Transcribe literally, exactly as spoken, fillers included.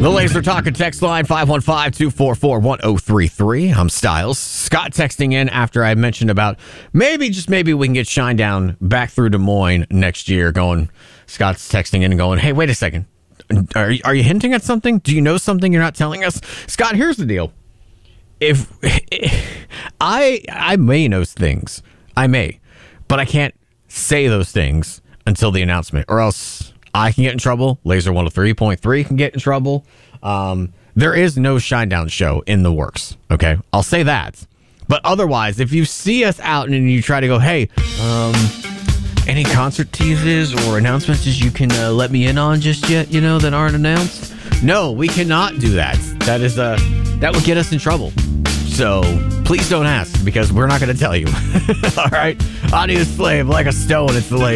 The Laser Talk and text line five one five, two four four, one zero three three. I'm Styles. Scott texting in after I mentioned about maybe, just maybe we can get Shinedown back through Des Moines next year. Going, Scott's texting in and going, hey, wait a second. Are, are you hinting at something? Do you know something you're not telling us? Scott, here's the deal. If I I may know things, I may, but I can't say those things until the announcement, or else I can get in trouble. Laser one oh three point three can get in trouble. Um, there is no Shinedown show in the works. Okay, I'll say that. But otherwise, if you see us out and you try to go, hey, um, any concert teases or announcements you can uh, let me in on just yet, you know, that aren't announced? No, we cannot do that. That is uh, that would get us in trouble. So please don't ask, because we're not going to tell you. All right, Audio Slave, like a stone. It's the Laser.